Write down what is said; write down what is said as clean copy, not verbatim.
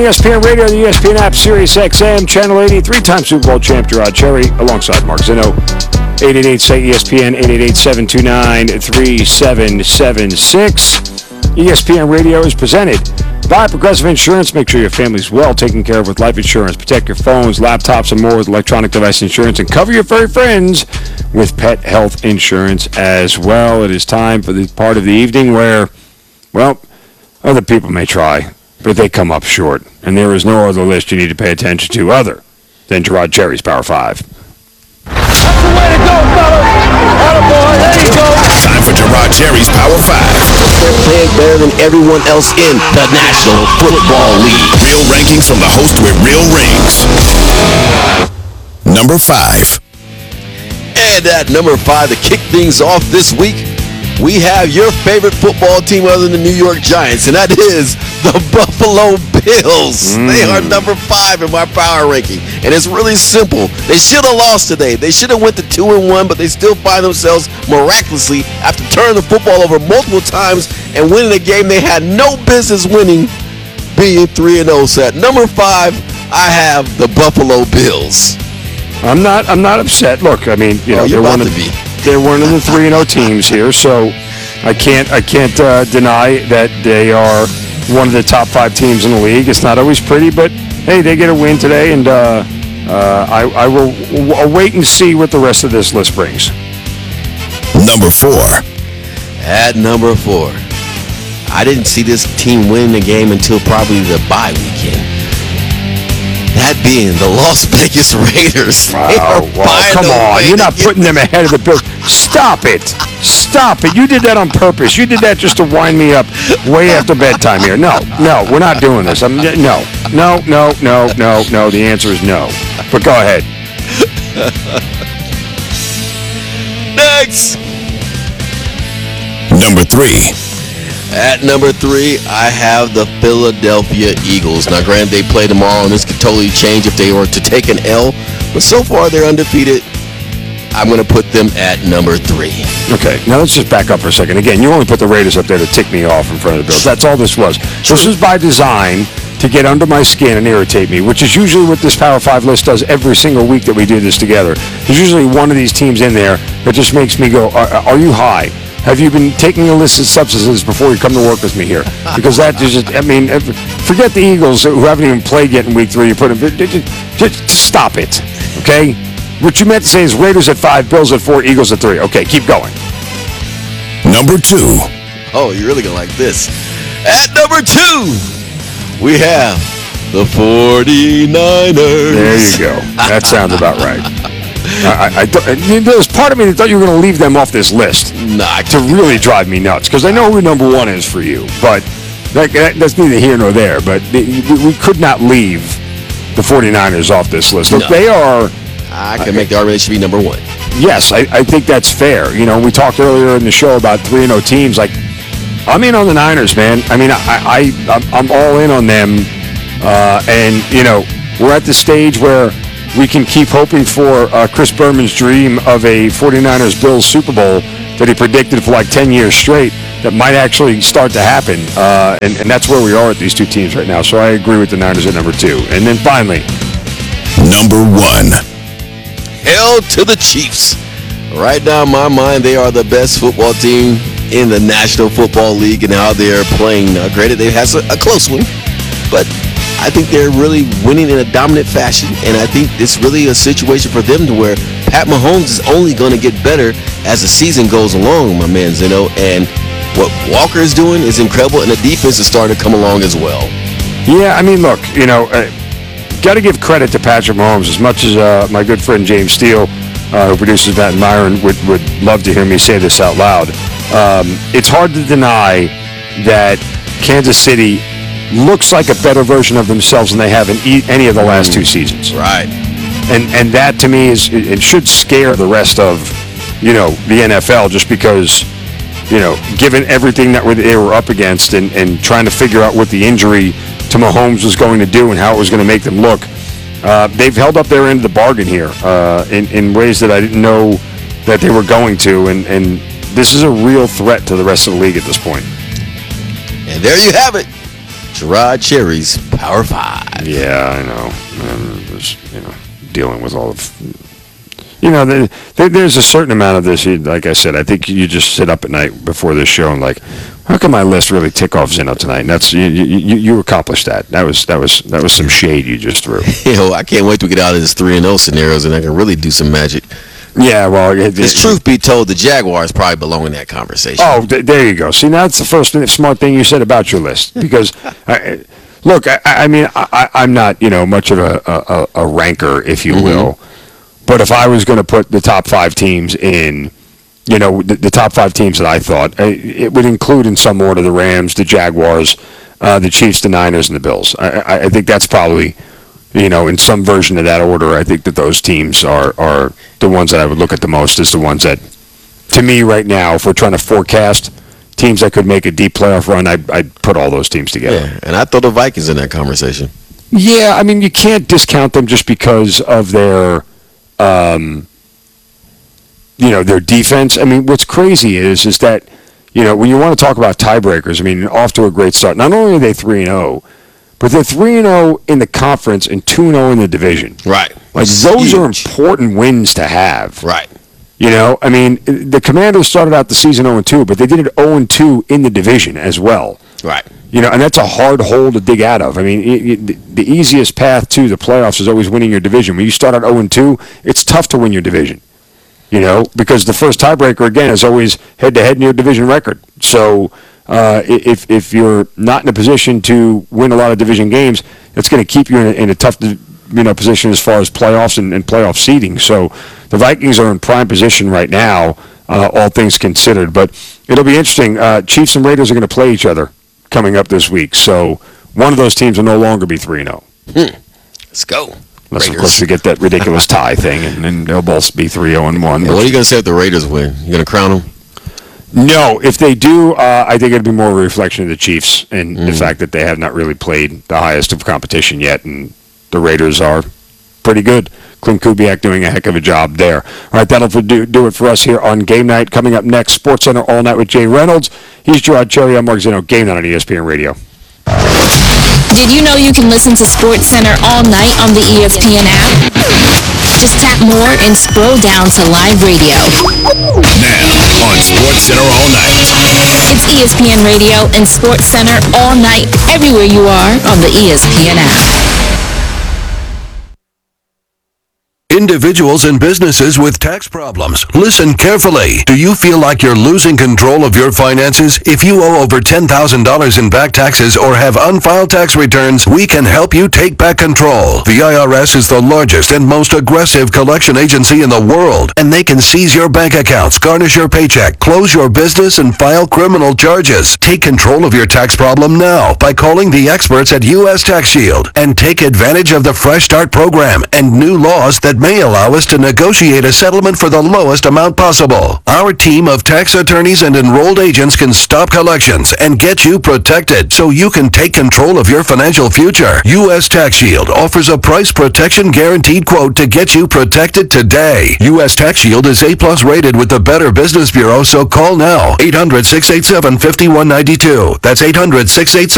ESPN Radio, the ESPN app, Sirius XM, Channel 80, three-time Super Bowl champ Gerard Cherry, alongside Mark Zinno. 888-SAY-ESPN, 888-729-3776. ESPN Radio is presented by Progressive Insurance. Make sure your family's well taken care of with life insurance. Protect your phones, laptops, and more with electronic device insurance. And cover your furry friends with pet health insurance as well. It is time for the part of the evening where, well, other people may try, but they come up short. And there is no other list you need to pay attention to other than Gerard Cherry's Power 5. That's the way to go, fellas. Attaboy, there you go. Time for Gerard Cherry's Power 5. They're playing better than everyone else in the National Football League. Real rankings from the host with real rings. Number 5. And at number 5, to kick things off this week, we have your favorite football team other than the New York Giants, and that is the Buffalo Bills. They are number 5 in my power ranking, and it's really simple. They should have lost today. They should have went to 2-1, but they still find themselves miraculously, after turning the football over multiple times and winning a game they had no business winning, being 3-0. So at number 5, I have the Buffalo Bills. I'm not upset. Look, I mean, they're one of the 3-0 teams here, so I can't deny that they are one of the top 5 teams in the league. It's not always pretty, but hey, they get a win today, and I will wait and see what the rest of this list brings. Number 4. At number 4, I didn't see this team win the game until probably the bye weekend. That being the Las Vegas Raiders. Wow, come on. You're not putting them ahead of the Bills. Stop it. You did that on purpose. You did that just to wind me up way after bedtime here. No, we're not doing this. No. The answer is no. But go ahead. Next. Number 3. At number 3, I have the Philadelphia Eagles. Now, granted, they play tomorrow, and this could totally change if they were to take an L. But so far, they're undefeated. I'm going to put them at number 3. Okay, now let's just back up for a second. Again, you only put the Raiders up there to tick me off in front of the Bills. That's all this was. This was by design to get under my skin and irritate me, which is usually what this Power 5 list does every single week that we do this together. There's usually one of these teams in there that just makes me go, are you high? Have you been taking illicit substances before you come to work with me here? Because that just, forget the Eagles who haven't even played yet in week 3. You put them, just stop it, okay? What you meant to say is Raiders at 5, Bills at 4, Eagles at 3. Okay, keep going. Number 2. Oh, you're really going to like this. At number 2, we have the 49ers. There you go. That sounds about right. There was part of me that thought you were going to leave them off this list to really drive me nuts, because I know who number 1 is for you, but that's neither here nor there. But we could not leave the 49ers off this list. Look, they are... I can make the argument they should be number 1. Yes, I think that's fair. We talked earlier in the show about 3-0 teams. Like, I'm in on the Niners, man. I mean, I'm all in on them. And, we're at the stage where we can keep hoping for Chris Berman's dream of a 49ers-Bills Super Bowl that he predicted for like 10 years straight that might actually start to happen. And that's where we are at these two teams right now. So I agree with the Niners at number 2. And then finally, number 1. Hell to the Chiefs. Right now, in my mind, they are the best football team in the National Football League, and how they're playing. Granted, they've had a close one, but I think they're really winning in a dominant fashion, and I think it's really a situation for them to where Pat Mahomes is only going to get better as the season goes along, my man Zeno, and what Walker is doing is incredible, and the defense is starting to come along as well. Yeah, I mean, look, got to give credit to Patrick Mahomes. As much as my good friend James Steele, who produces Matt and Myron, would love to hear me say this out loud. It's hard to deny that Kansas City looks like a better version of themselves than they have in any of the last 2 seasons. Right. And that, to me, it should scare the rest of, the NFL, just because, given everything that they were up against and trying to figure out what the injury to Mahomes was going to do and how it was going to make them look, they've held up their end of the bargain here in ways that I didn't know that they were going to, and this is a real threat to the rest of the league at this point. And there you have it. Gerard Cherry's Power 5. Yeah, I know. Just, dealing with all of... there's a certain amount of this, like I said, I think you just sit up at night before this show and like, how can my list really tick off Zinno tonight? And that's, you accomplished that. That was some shade you just threw. I can't wait to get out of this 3-0 scenarios and I can really do some magic. Yeah, well... Truth be told, the Jaguars probably belong in that conversation. Oh, there you go. See, now that's the first smart thing you said about your list. Because, look, I mean, I'm not, much of a ranker, if you will. But if I was going to put the top 5 teams in, the top 5 teams that I thought, it would include in some order the Rams, the Jaguars, the Chiefs, the Niners, and the Bills. I think that's probably... in some version of that order, I think that those teams are the ones that I would look at the most as the ones that, to me right now, if we're trying to forecast teams that could make a deep playoff run, I'd put all those teams together. Yeah, and I throw the Vikings in that conversation. Yeah, I mean, you can't discount them just because of their, their defense. I mean, what's crazy is that, when you want to talk about tiebreakers, I mean, off to a great start. Not only are they 3-0, but they're 3-0 in the conference and 2-0 in the division. Right. Like, those are important wins to have. Right. I mean, the Commanders started out the season 0-2, but they did it 0-2 in the division as well. Right. And that's a hard hole to dig out of. I mean, the easiest path to the playoffs is always winning your division. When you start out 0-2, it's tough to win your division. Because the first tiebreaker, again, is always head-to-head in your division record. So... if you're not in a position to win a lot of division games, it's going to keep you in a tough position as far as playoffs and playoff seeding. So the Vikings are in prime position right now, all things considered. But it'll be interesting. Chiefs and Raiders are going to play each other coming up this week. So one of those teams will no longer be 3-0. Let's go. Unless, of course, we get that ridiculous tie thing, and then they'll both be 3-0-1. What are you going to say if the Raiders win? You going to crown them? No, if they do, I think it'd be more of a reflection of the Chiefs and the fact that they have not really played the highest of competition yet, and the Raiders are pretty good. Clint Kubiak doing a heck of a job there. All right, that'll do it for us here on Game Night. Coming up next, SportsCenter All Night with Jay Reynolds. He's Gerard Cherry. I'm Mark Zinno. Game Night on ESPN Radio. Did you know you can listen to SportsCenter all night on the ESPN app? Just tap more and scroll down to live radio. Now on SportsCenter All Night. It's ESPN Radio and SportsCenter all night, everywhere you are on the ESPN app. Individuals and businesses with tax problems. Listen carefully. Do you feel like you're losing control of your finances? If you owe over $10,000 in back taxes or have unfiled tax returns, we can help you take back control. The IRS is the largest and most aggressive collection agency in the world, and they can seize your bank accounts, garnish your paycheck, close your business, and file criminal charges. Take control of your tax problem now by calling the experts at U.S. Tax Shield and take advantage of the Fresh Start program and new laws that may allow us to negotiate a settlement for the lowest amount possible. Our team of tax attorneys and enrolled agents can stop collections and get you protected so you can take control of your financial future. U.S. Tax Shield offers a price protection guaranteed quote to get you protected today. U.S. Tax Shield is A+ rated with the Better Business Bureau, so call now. 800-687-5192. That's 800-687